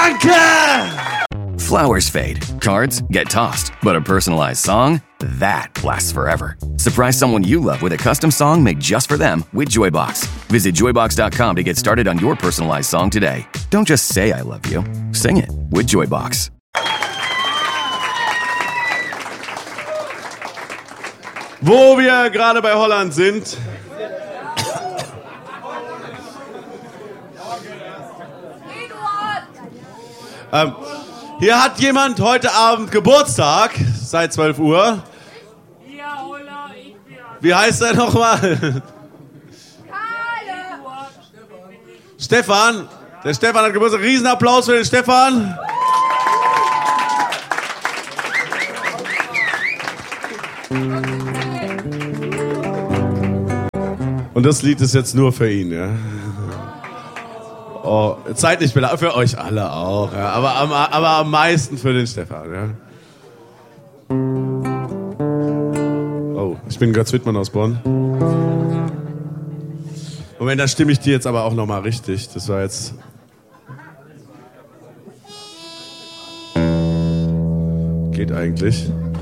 Danke! Flowers fade, cards get tossed, but a personalized song, that lasts forever. Surprise someone you love with a custom song made just for them with Joybox. Visit joybox.com to get started on your personalized song today. Don't just say I love you, sing it with Joybox. Wo wir gerade bei Holland sind. Hier hat jemand heute Abend Geburtstag, seit 12 Uhr. Wie heißt er nochmal? Stefan. Der Stefan hat Geburtstag. Riesenapplaus für den Stefan. Und das Lied ist jetzt nur für ihn, ja. Oh, zeitlich für euch alle auch, ja. Aber am meisten für den Stefan, ja. Oh, ich bin Götz Wittmann aus Bonn. Moment, da stimme ich dir jetzt aber auch nochmal richtig. Das war jetzt... Geht eigentlich.